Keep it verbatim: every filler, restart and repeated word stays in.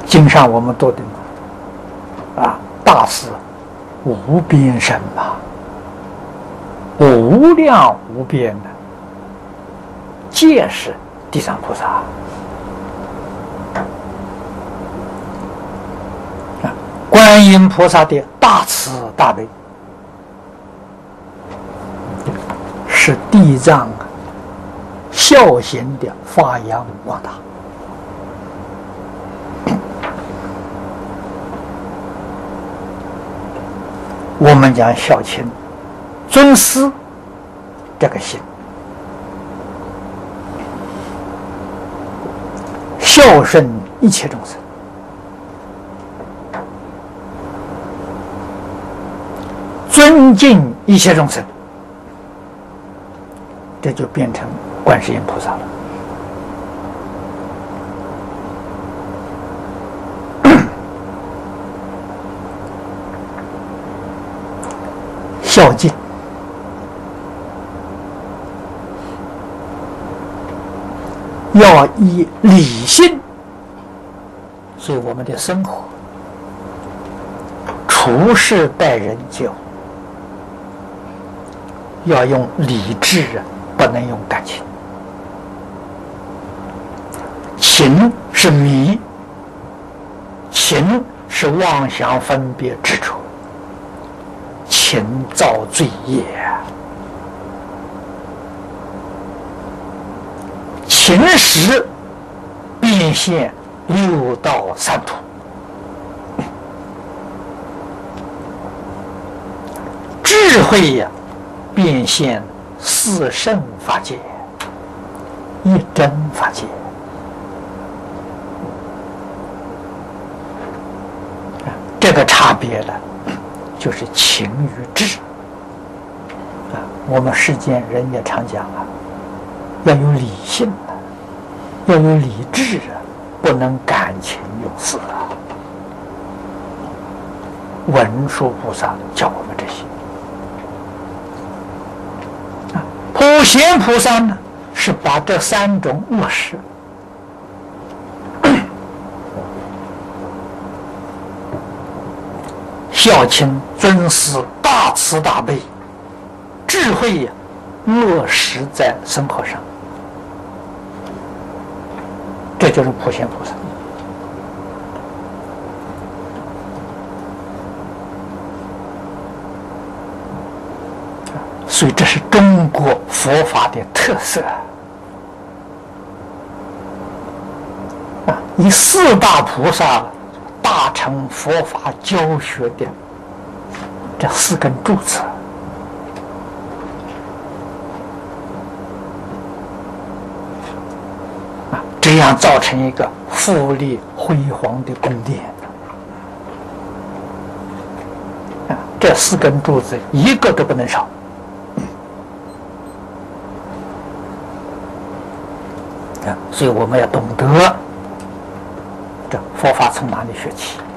经上我们读的啊，大是无边身嘛，无量无边的，皆是地藏菩萨啊。观音菩萨的大慈大悲，是地藏孝行的发扬光大。我们讲孝亲、尊师这个心，孝顺一切众生，尊敬一切众生，这就变成观世音菩萨了。孝敬要以理性，所以我们的生活、处事待人接物要用理智，不能用感情。情是迷，情是妄想分别执着，情造罪业，情识变现六道三途，智慧呀，变现四圣法界，一真法界。这个差别呢，就是情与智啊。我们世间人也常讲啊，要有理性啊，要有理智啊，不能感情用事啊。文殊菩萨教我们这些啊，普贤菩萨呢，是把这三种落实。孝亲、尊师、大慈大悲、智慧呀，落实在生活上，这就是普贤菩萨。所以这是中国佛法的特色啊！以四大菩萨大乘佛法教学的这四根柱子啊，这样造成一个富丽辉煌的宫殿啊，这四根柱子一个都不能少啊，所以我们要懂得这佛法从哪里学起。